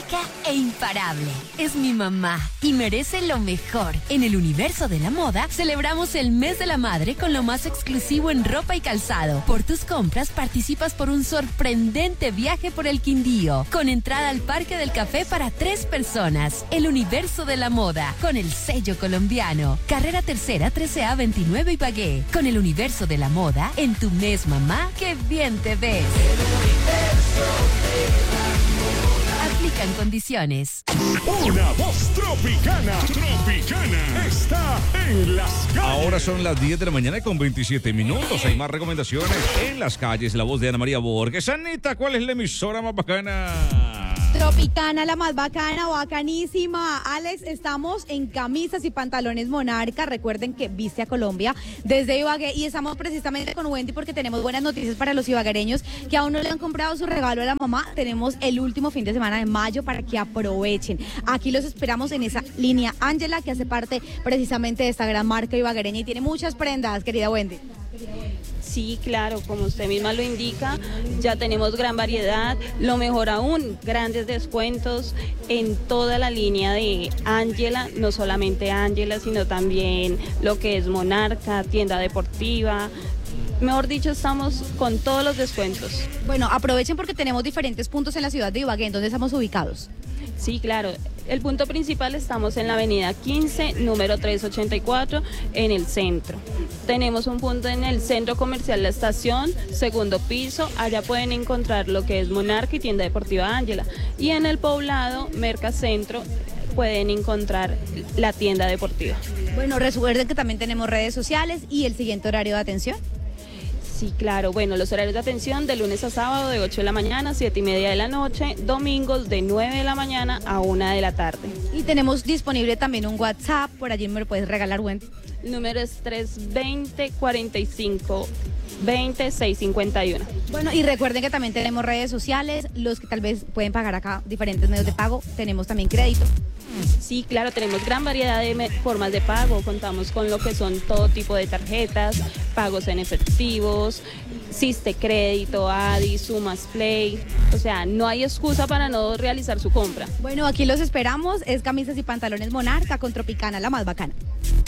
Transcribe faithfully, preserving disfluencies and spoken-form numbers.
única e imparable. Es mi mamá y merece lo mejor. En el universo de la moda, celebramos el mes de la madre con lo más exclusivo en ropa y calzado. Por tus compras, participas por un sorprendente viaje por el Quindío, con entrada al Parque del Café para tres personas. El universo de la moda, con el sello colombiano. Carrera Tercera, trece A veintinueve Ibagué. Con el universo de la moda, en tu mes, mamá, qué bien te ves. Aplican condiciones. Una voz tropicana, tropicana, está en las calles. Ahora son las diez de la mañana con veintisiete minutos. Hay más recomendaciones en las calles. La voz de Ana María Borges. Anita, ¿cuál es la emisora más bacana? Tropicana, la más bacana, bacanísima. Alex, estamos en camisas y pantalones Monarca. Recuerden que viste a Colombia desde Ibagué y estamos precisamente con Wendy porque tenemos buenas noticias para los ibaguereños que aún no le han comprado su regalo a la mamá. Tenemos el último fin de semana de mayo para que aprovechen. Aquí los esperamos en esa línea Ángela, que hace parte precisamente de esta gran marca ibaguereña y tiene muchas prendas, querida Wendy. Sí, claro, como usted misma lo indica, ya tenemos gran variedad, lo mejor aún, grandes descuentos en toda la línea de Ángela, no solamente Ángela, sino también lo que es Monarca, tienda deportiva. Mejor dicho, estamos con todos los descuentos. Bueno, aprovechen porque tenemos diferentes puntos en la ciudad de Ibagué, ¿en dónde estamos ubicados? Sí, claro. El punto principal estamos en la avenida quince, número trescientos ochenta y cuatro, en el centro. Tenemos un punto en el centro comercial La Estación, segundo piso. Allá pueden encontrar lo que es Monarca y tienda deportiva Ángela. Y en el poblado, Mercacentro, pueden encontrar la tienda deportiva. Bueno, recuerden que también tenemos redes sociales y el siguiente horario de atención. Sí, claro. Bueno, los horarios de atención de lunes a sábado de ocho de la mañana, siete y media de la noche, domingos de nueve de la mañana a una de la tarde. Y tenemos disponible también un WhatsApp, por allí me lo puedes regalar, Wendy. El número es tres veinte, cuarenta y cinco, veinte, seiscientos cincuenta y uno. Bueno, y recuerden que también tenemos redes sociales, los que tal vez pueden pagar acá diferentes medios de pago, tenemos también crédito. Sí, claro, tenemos gran variedad de formas de pago, contamos con lo que son todo tipo de tarjetas, pagos en efectivos, Siste Crédito, Adi, Sumas Play, o sea, no hay excusa para no realizar su compra. Bueno, aquí los esperamos, es camisas y pantalones Monarca con Tropicana, la más bacana.